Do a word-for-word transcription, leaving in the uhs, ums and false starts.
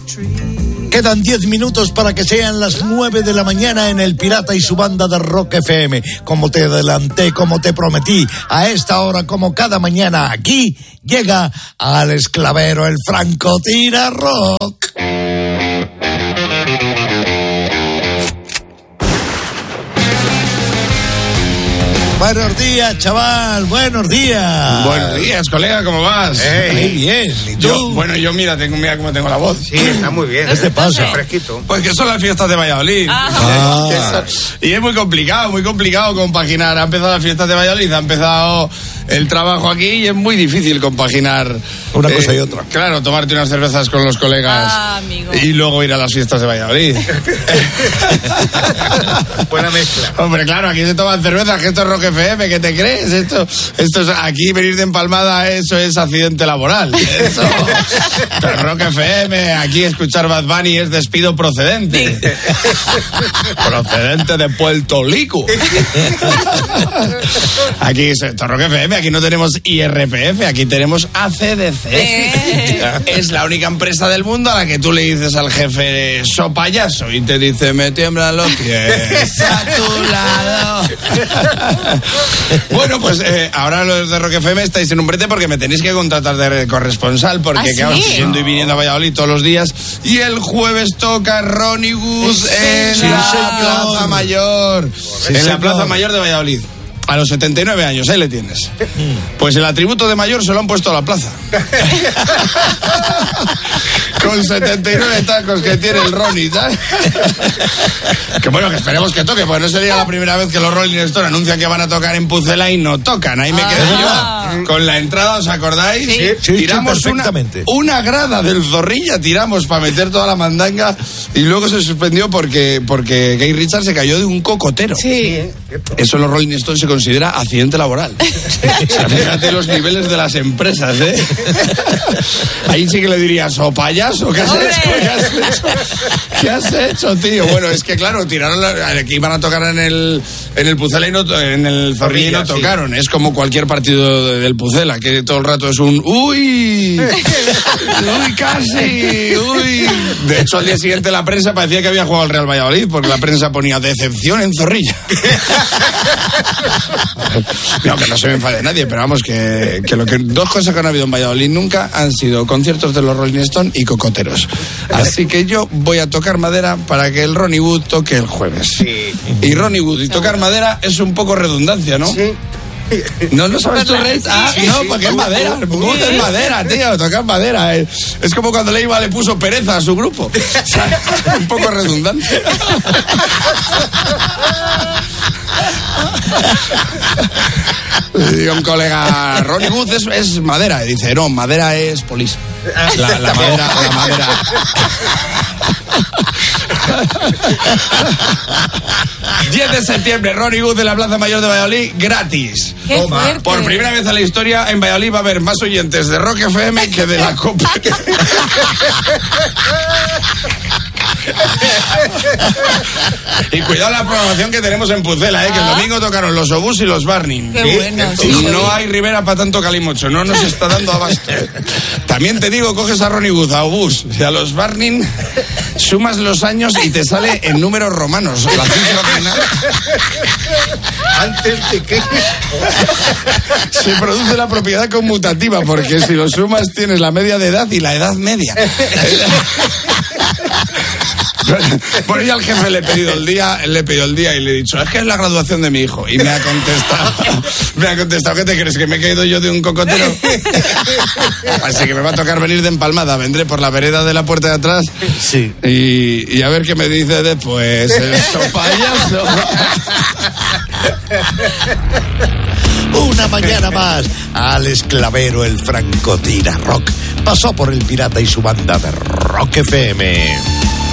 Quedan diez minutos para que sean las nueve de la mañana en El Pirata y su banda de Rock F M. Como te adelanté, como te prometí, a esta hora, como cada mañana, aquí llega al esclavero el Francotira Rock. Buenos días, chaval, buenos días. Buenos días, colega, ¿cómo vas? Hey, muy bien, ¿y tú? Yo, bueno, yo mira, tengo, mira cómo tengo la voz. Sí, está muy bien. ¿Qué te pasa? Fresquito. Pues que son las fiestas de Valladolid. Ah. Y es muy complicado, muy complicado compaginar. Ha empezado las fiestas de Valladolid, ha empezado el trabajo aquí y es muy difícil compaginar una eh, cosa y otra. Claro, tomarte unas cervezas con los colegas ah, amigo. Y luego ir a las fiestas de Valladolid. Buena mezcla. Hombre, claro, aquí se toman cervezas, que esto es Rock F M, ¿qué te crees? Esto, esto es aquí venir de empalmada, eso es accidente laboral. Eso. Pero Rock F M, aquí escuchar Bad Bunny es despido procedente. Sí. Procedente de Puerto Rico. Aquí es esto, Rock F M, aquí no tenemos I R P F, aquí tenemos A C D C. Eh. Es la única empresa del mundo a la que tú le dices al jefe, so payaso, y te dice, me tiemblan los pies a tu lado. Bueno, pues eh, ahora los de Rock F M estáis en un brete porque me tenéis que contratar de corresponsal, porque ¿Ah, claro, sí? estoy yendo y viniendo a Valladolid todos los días, y el jueves toca Ronnie Wood en sí, la señor. Plaza Mayor. Sí, en la señor. Plaza Mayor de Valladolid. A los setenta y nueve años, ahí le tienes. Pues el atributo de mayor se lo han puesto a la plaza. Con setenta y nueve tacos que tiene el Ronnie, ¿sabes? Que bueno, que esperemos que toque, porque no sería la primera vez que los Rolling Stones anuncian que van a tocar en Pucela y no tocan. Ahí me quedé Ah. yo. Con la entrada, ¿os acordáis? Sí. Sí, tiramos sí, una, perfectamente. una grada del Zorrilla, tiramos para meter toda la mandanga y luego se suspendió porque, porque Gay Richard se cayó de un cocotero. Sí. Eso en los Rolling Stones se considera accidente laboral. O sea, fíjate los niveles de las empresas, ¿eh? Ahí sí que le dirías, o payaso, ¿qué has ¡Hombre! hecho? ¿Qué has hecho? ¿Qué has hecho, tío? Bueno, es que claro, tiraron la, que iban a tocar en el en el Pucela y no, en el Zorrilla y no sí. tocaron. Es como cualquier partido de- del Pucela, que todo el rato es un uy, uy, casi, uy. De hecho, al día siguiente la prensa parecía que había jugado el Real Valladolid, porque la prensa ponía decepción en Zorrilla. No, que no se me enfade nadie, pero vamos, que, que, lo que dos cosas que no ha habido en Valladolid nunca han sido conciertos de los Rolling Stones y cocoteros. Así que yo voy a tocar madera para que el Ronnie Wood toque el jueves. Sí. Y Ronnie Wood y tocar madera es un poco redundancia, ¿no? Sí. ¿No lo sabes tú, Rey? Ah, sí, no, sí. porque es madera. Wood es madera, tío, tocar madera. Es, es como cuando Leiva le puso pereza a su grupo. O sea, un poco redundante. Le digo a un colega, Ronnie Wood es, es madera. Y dice, no, madera es polis. La, la madera, la madera. diez de septiembre, Ronnie Wood en la Plaza Mayor de Valladolid, gratis. ¡Qué Toma. fuerte! Por primera vez en la historia, en Valladolid va a haber más oyentes de Rock F M que de la Copa. Y cuidado la programación que tenemos en Pucela, ¿eh? Que el domingo tocaron los Obús y los Barney. ¡Qué bueno! Y Sí. no hay Rivera para tanto calimocho, no nos está dando abasto. También te digo, coges a Ronnie Wood, a Obús y a los Barney, sumas los años y te sale en números romanos. La cifra final Antes de que... se produce la propiedad conmutativa, porque si lo sumas tienes la media de edad y la edad media. Bueno, yo al jefe le he pedido el día, le he pedido el día y le he dicho, es que es la graduación de mi hijo. Y me ha contestado, me ha contestado, ¿qué te crees? ¿Que me he caído yo de un cocotero? Así que me va a tocar venir de empalmada. Vendré por la vereda de la puerta de atrás. Sí. Y, y a ver qué me dice después. Eso, payaso. Una mañana más, al esclavero el Francotira Rock pasó por el Pirata y su banda de Rock F M.